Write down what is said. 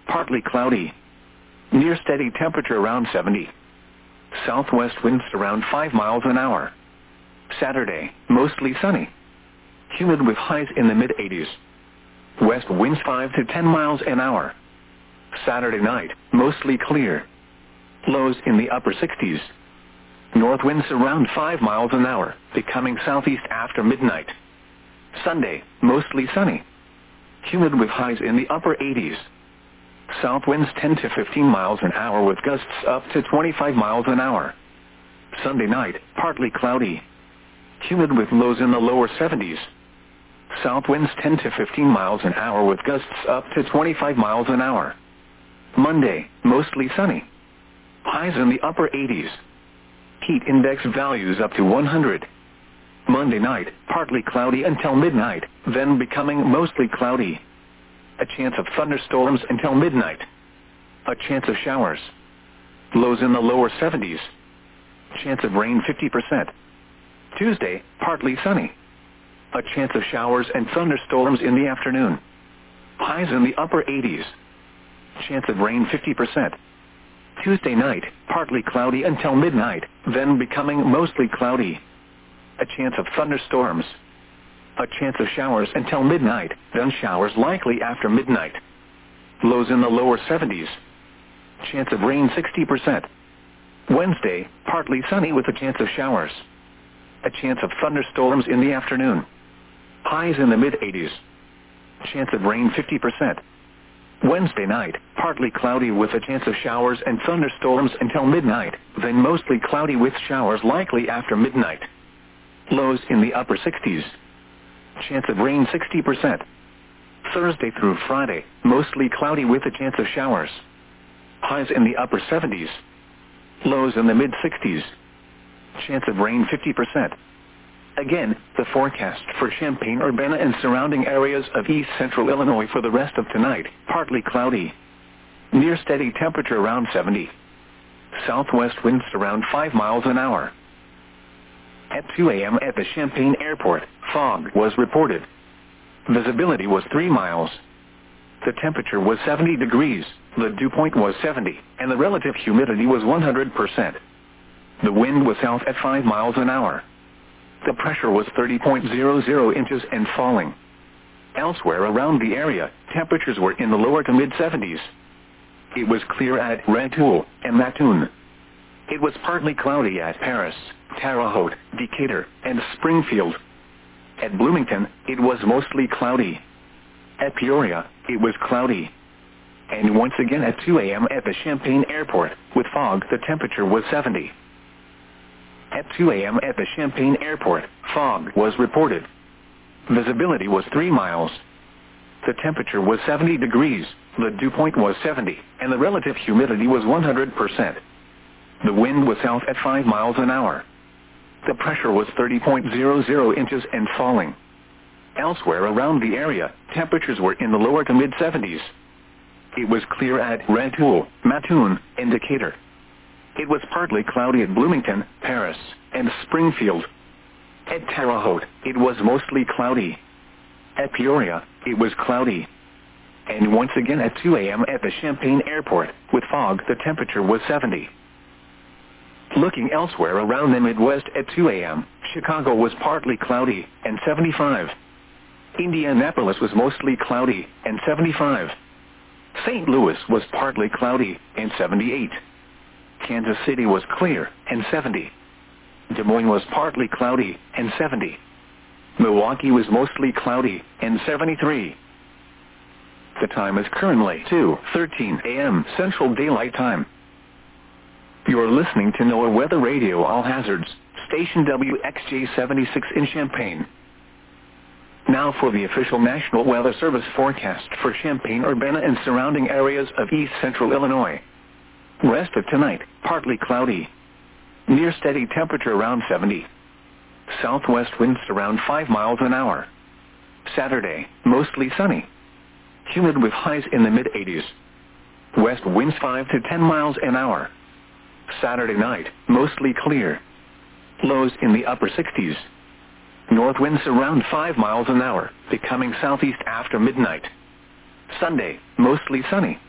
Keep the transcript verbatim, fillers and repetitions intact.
partly cloudy. Near steady temperature around seventy. Southwest winds around five miles an hour. Saturday, mostly sunny. Humid with highs in the mid eighties. West winds five to ten miles an hour. Saturday night, mostly clear. Lows in the upper sixties. North winds around five miles an hour, becoming southeast after midnight. Sunday, mostly sunny. Humid with highs in the upper eighties. South winds ten to fifteen miles an hour with gusts up to twenty-five miles an hour. Sunday night, partly cloudy. Humid with lows in the lower seventies. South winds ten to fifteen miles an hour with gusts up to twenty-five miles an hour. Monday, mostly sunny. Highs in the upper eighties. Heat index values up to one hundred. Monday night, partly cloudy until midnight, then becoming mostly cloudy. A chance of thunderstorms until midnight. A chance of showers. Lows in the lower seventies. Chance of rain fifty percent. Tuesday, partly sunny. A chance of showers and thunderstorms in the afternoon. Highs in the upper eighties. Chance of rain fifty percent. Tuesday night, partly cloudy until midnight, then becoming mostly cloudy. A chance of thunderstorms. A chance of showers until midnight, then showers likely after midnight. Lows in the lower seventies. Chance of rain sixty percent. Wednesday, partly sunny with a chance of showers. A chance of thunderstorms in the afternoon. Highs in the mid eighties. Chance of rain fifty percent. Wednesday night, partly cloudy with a chance of showers and thunderstorms until midnight, then mostly cloudy with showers likely after midnight. Lows in the upper sixties. Chance of rain sixty percent. Thursday through Friday, mostly cloudy with a chance of showers. Highs in the upper seventies. Lows in the mid sixties. Chance of rain fifty percent. Again, the forecast for Champaign-Urbana and surrounding areas of east central Illinois for the rest of tonight, partly cloudy. Near steady temperature around seventy. Southwest winds around five miles an hour. At two a m at the Champaign Airport, fog was reported. Visibility was three miles. The temperature was seventy degrees, the dew point was seventy, and the relative humidity was one hundred percent. The wind was south at five miles an hour. The pressure was thirty point zero zero inches and falling. Elsewhere around the area, temperatures were in the lower to mid seventies. It was clear at Rantoul and Mattoon. It was partly cloudy at Paris, Terre Haute, Decatur, and Springfield. At Bloomington, it was mostly cloudy. At Peoria, it was cloudy. And once again at two a m at the Champaign Airport, with fog the temperature was seventy. At two a m at the Champaign Airport, fog was reported. Visibility was three miles. The temperature was seventy degrees, the dew point was seventy, and the relative humidity was one hundred percent. The wind was south at five miles an hour. The pressure was thirty point zero zero inches and falling. Elsewhere around the area, temperatures were in the lower to mid seventies. It was clear at Rantoul, Mattoon, and Decatur. It was partly cloudy at Bloomington, Paris, and Springfield. At Terre Haute, it was mostly cloudy. At Peoria, it was cloudy. And once again at two a m at the Champaign Airport, with fog the temperature was seventy. Looking elsewhere around the Midwest at two a m, Chicago was partly cloudy, and seventy-five. Indianapolis was mostly cloudy, and seventy-five. Saint Louis was partly cloudy, and seventy-eight. Kansas City was clear, and seventy. Des Moines was partly cloudy, and seventy. Milwaukee was mostly cloudy, and seventy-three. The time is currently two thirteen a m Central Daylight Time. You're listening to NOAA Weather Radio All Hazards, station W X J seventy-six in Champaign. Now for the official National Weather Service forecast for Champaign-Urbana and surrounding areas of east central Illinois. Rest of tonight, partly cloudy. Near steady temperature around seventy. Southwest winds around five miles an hour. Saturday, mostly sunny. Humid with highs in the mid eighties. West winds five to ten miles an hour. Saturday night, mostly clear. Lows in the upper sixties. North winds around five miles an hour, becoming southeast after midnight. Sunday, mostly sunny.